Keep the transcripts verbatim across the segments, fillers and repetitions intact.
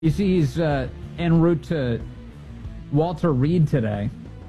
You see, he's uh, en route to Walter Reed today,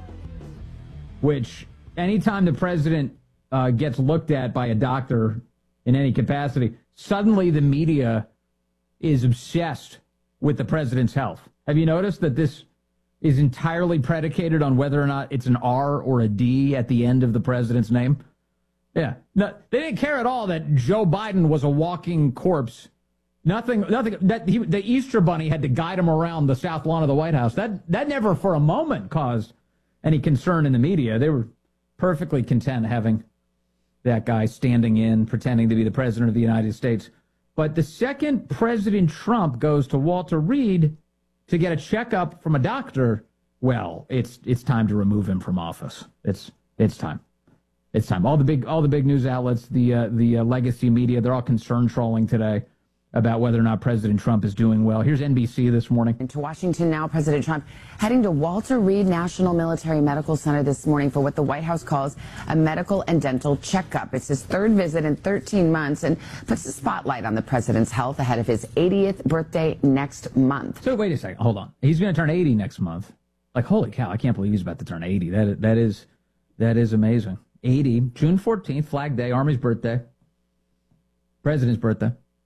which anytime the president uh, gets looked at by a doctor in any capacity, suddenly the media is obsessed with the president's health. Have you noticed that this is entirely predicated on whether or not it's an R or a D at the end of the president's name? Yeah. No, they didn't care at all that Joe Biden was a walking corpse. Nothing, nothing, that he, the Easter Bunny had to guide him around the south lawn of the White House. That, that never for a moment caused any concern in the media. They were perfectly content having that guy standing in, pretending to be the president of the United States. But the second President Trump goes to Walter Reed to get a checkup from a doctor, well, it's, it's time to remove him from office. It's, it's time. It's time. All the big, all the big news outlets, the, uh, the uh, legacy media, they're all concern trolling today about whether or not President Trump is doing well. Here's N B C this morning. To Washington now, President Trump heading to Walter Reed National Military Medical Center this morning for what the White House calls a medical and dental checkup. It's his third visit in thirteen months and puts the spotlight on the president's health ahead of his eightieth birthday next month. So wait a second. Hold on. He's going to turn eighty next month. Like, holy cow, I can't believe he's about to turn eighty. That, that is, that is amazing. eighty, June fourteenth, Flag Day, Army's birthday, President's birthday.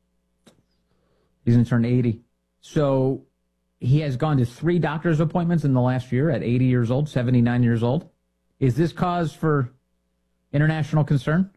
He's going to turn eighty. So he has gone to three doctor's appointments in the last year at eighty years old, seventy-nine years old. Is this cause for international concern?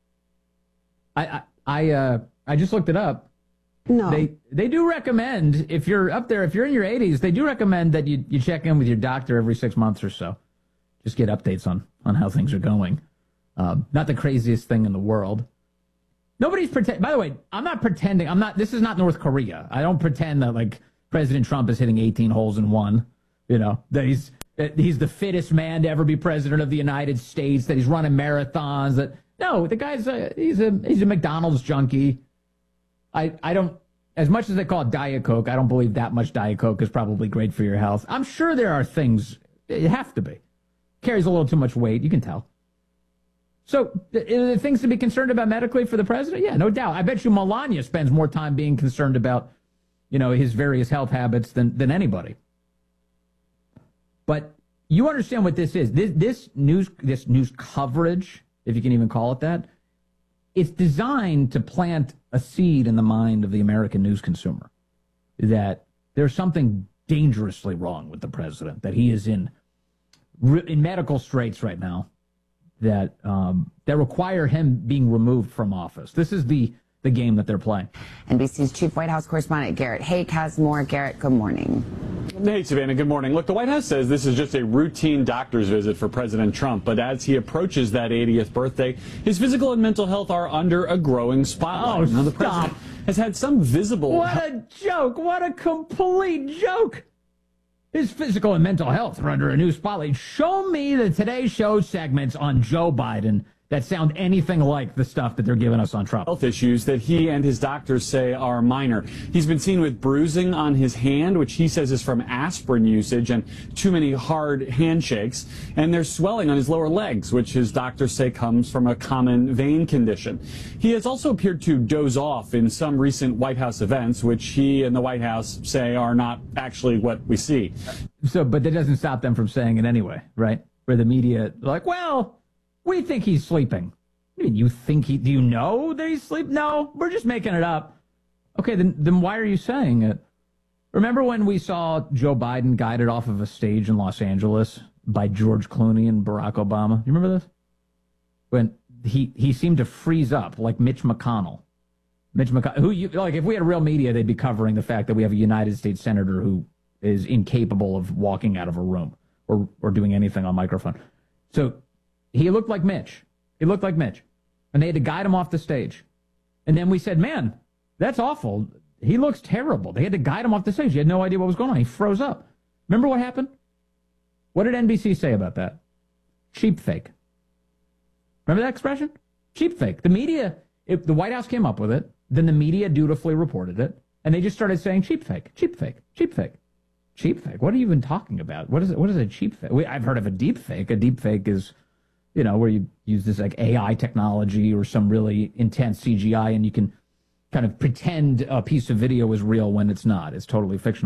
I I I, uh, I just looked it up. No. They they do recommend, if you're up there, if you're in your eighties, they do recommend that you, you check in with your doctor every six months or so. Just get updates on, on how things are going. Um, not the craziest thing in the world. Nobody's pretend. By the way, I'm not pretending. I'm not. This is not North Korea. I don't pretend that like President Trump is hitting eighteen holes in one. You know that he's that he's the fittest man to ever be president of the United States. That he's running marathons. That no, the guy's a, he's a he's a McDonald's junkie. I I don't. As much as they call it Diet Coke, I don't believe that much Diet Coke is probably great for your health. I'm sure there are things. It have to be. Carries a little too much weight. You can tell. So, are there things to be concerned about medically for the president? Yeah, no doubt. I bet you Melania spends more time being concerned about, you know, his various health habits than, than anybody. But you understand what this is. This, this news, this news coverage, if you can even call it that, it's designed to plant a seed in the mind of the American news consumer that there's something dangerously wrong with the president, that he is in, in medical straits right now. That um, that require him being removed from office. This is the the game that they're playing. N B C's chief White House correspondent Garrett Haake has more. Garrett, good morning. Hey, Savannah, good morning. Look, the White House says this is just a routine doctor's visit for President Trump, but as he approaches that eightieth birthday, his physical and mental health are under a growing spotlight. Oh, now, the stop. president has had some visible... What a joke. What a complete joke. His physical and mental health are under a new spotlight. Show me the Today Show segments on Joe Biden that sound anything like the stuff that they're giving us on Trump. Health issues that he and his doctors say are minor. He's been seen with bruising on his hand, which he says is from aspirin usage and too many hard handshakes. And there's swelling on his lower legs, which his doctors say comes from a common vein condition. He has also appeared to doze off in some recent White House events, which he and the White House say are not actually what we see. So, but that doesn't stop them from saying it anyway, right? Where the media, like, well, we think he's sleeping. I mean, you think he, do you know that he's sleeping? No, we're just making it up. Okay, then, then why are you saying it? Remember when we saw Joe Biden guided off of a stage in Los Angeles by George Clooney and Barack Obama? You remember this? When he, he seemed to freeze up like Mitch McConnell. Mitch McConnell, who you, like, if we had real media, they'd be covering the fact that we have a United States senator who is incapable of walking out of a room or, or doing anything on microphone. So, he looked like Mitch. He looked like Mitch. And they had to guide him off the stage. And then we said, man, that's awful. He looks terrible. They had to guide him off the stage. He had no idea what was going on. He froze up. Remember what happened? What did N B C say about that? Cheap fake. Remember that expression? Cheap fake. The media, if the White House came up with it, then the media dutifully reported it, and they just started saying cheap fake, cheap fake, cheap fake. Cheap fake? What are you even talking about? What is it? What is a cheap fake? We, I've heard of a deep fake. A deep fake is, you know, where you use this like A I technology or some really intense C G I and you can kind of pretend a piece of video is real when it's not. It's totally fictional.